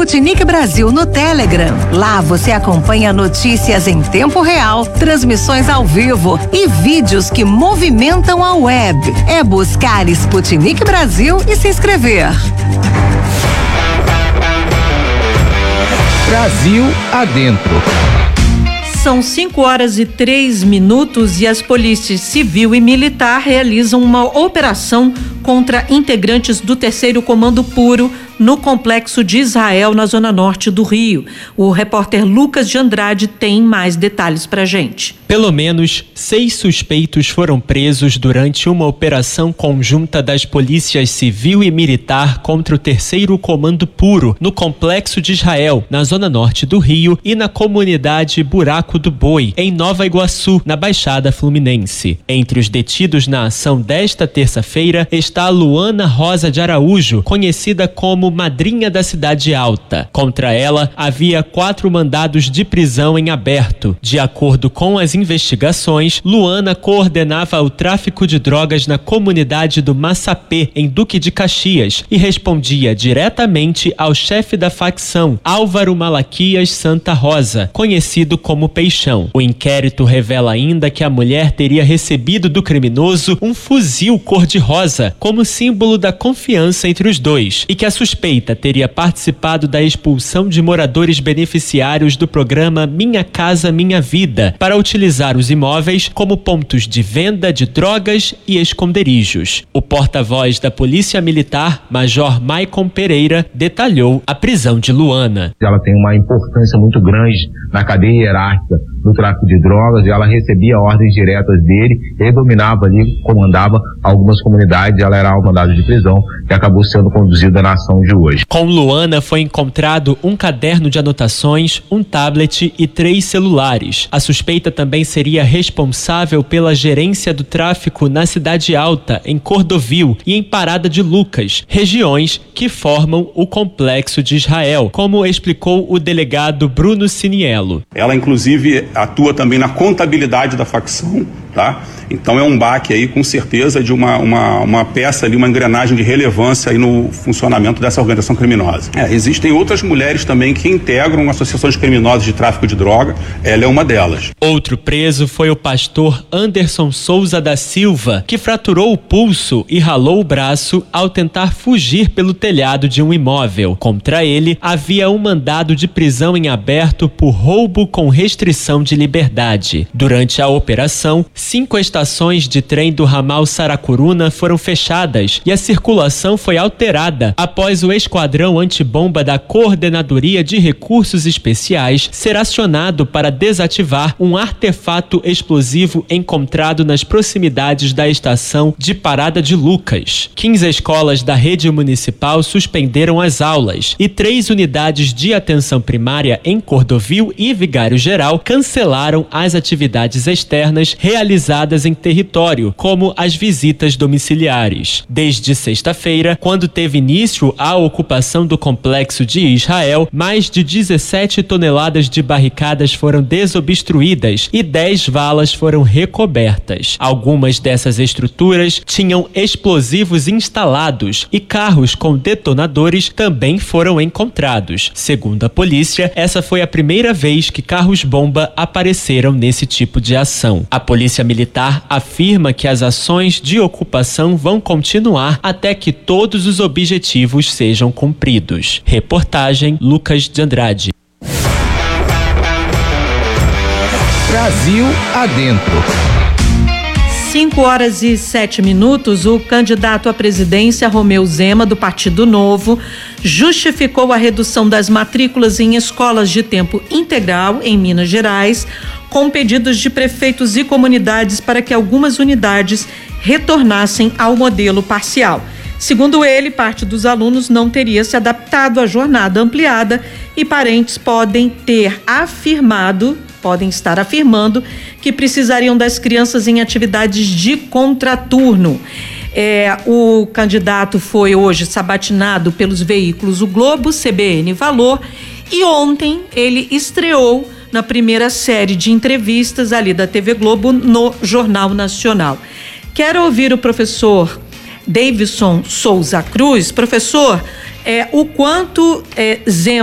Sputnik Brasil no Telegram. Lá você acompanha notícias em tempo real, transmissões ao vivo e vídeos que movimentam a web. É buscar Sputnik Brasil e se inscrever. Brasil adentro. São 5h03 e as polícias civil e militar realizam uma operação contra integrantes do 3º Comando Puro no Complexo de Israel, na zona norte do Rio. O repórter Lucas de Andrade tem mais detalhes pra gente. Pelo menos 6 suspeitos foram presos durante uma operação conjunta das polícias civil e militar contra o 3º Comando Puro no Complexo de Israel, na zona norte do Rio e na comunidade Buraco do Boi, em Nova Iguaçu, na Baixada Fluminense. Entre os detidos na ação desta terça-feira está Luana Rosa de Araújo, conhecida como madrinha da Cidade Alta. Contra ela, havia 4 mandados de prisão em aberto. De acordo com as investigações, Luana coordenava o tráfico de drogas na comunidade do Massapê, em Duque de Caxias, e respondia diretamente ao chefe da facção, Álvaro Malaquias Santa Rosa, conhecido como Peixão. O inquérito revela ainda que a mulher teria recebido do criminoso um fuzil cor-de-rosa, como símbolo da confiança entre os dois, e que a suspeita teria participado da expulsão de moradores beneficiários do programa Minha Casa Minha Vida para utilizar os imóveis como pontos de venda de drogas e esconderijos. O porta-voz da Polícia Militar, Major Maicon Pereira, detalhou a prisão de Luana. Ela tem uma importância muito grande na cadeia hierárquica do tráfico de drogas, e ela recebia ordens diretas dele, ele dominava ali, comandava algumas comunidades, ela era o mandado de prisão que acabou sendo conduzida na ação de hoje. Com Luana foi encontrado um caderno de anotações, um tablet e 3 celulares. A suspeita também seria responsável pela gerência do tráfico na Cidade Alta, em Cordovil e em Parada de Lucas, regiões que formam o Complexo de Israel, como explicou o delegado Bruno Ciniello. Ela, inclusive, atua também na contabilidade da facção, tá? Então é um baque aí, com certeza, de uma peça ali, uma engrenagem de relevância aí no funcionamento dessa organização criminosa. Existem outras mulheres também que integram associações criminosas de tráfico de droga, ela é uma delas. Outro preso foi o pastor Anderson Souza da Silva, que fraturou o pulso e ralou o braço ao tentar fugir pelo telhado de um imóvel. Contra ele, havia um mandado de prisão em aberto por roubo com restrição de liberdade. Durante a operação, 5 estações de trem do ramal Saracuruna foram fechadas e a circulação foi alterada após o esquadrão antibomba da Coordenadoria de Recursos Especiais ser acionado para desativar um artefato explosivo encontrado nas proximidades da estação de Parada de Lucas. 15 escolas da rede municipal suspenderam as aulas e 3 unidades de atenção primária em Cordovil e Vigário Geral cancelaram as atividades externas realizadas em território, como as visitas domiciliares. Desde sexta-feira, quando teve início a ocupação do Complexo de Israel, mais de 17 toneladas de barricadas foram desobstruídas e 10 valas foram recobertas. Algumas dessas estruturas tinham explosivos instalados e carros com detonadores também foram encontrados. Segundo a polícia, essa foi a primeira vez que carros-bomba apareceram nesse tipo de ação. A Polícia Militar afirma que as ações de ocupação vão continuar até que todos os objetivos sejam cumpridos. Reportagem Lucas de Andrade. Brasil adentro. 5h07, o candidato à presidência, Romeu Zema, do Partido Novo, justificou a redução das matrículas em escolas de tempo integral em Minas Gerais, com pedidos de prefeitos e comunidades para que algumas unidades retornassem ao modelo parcial. Segundo ele, parte dos alunos não teria se adaptado à jornada ampliada e parentes podem estar afirmando que precisariam das crianças em atividades de contraturno. O candidato foi hoje sabatinado pelos veículos O Globo, CBN Valor, e ontem ele estreou na primeira série de entrevistas ali da TV Globo no Jornal Nacional. Quero ouvir o professor Davidson Souza Cruz. Professor, o quanto Zema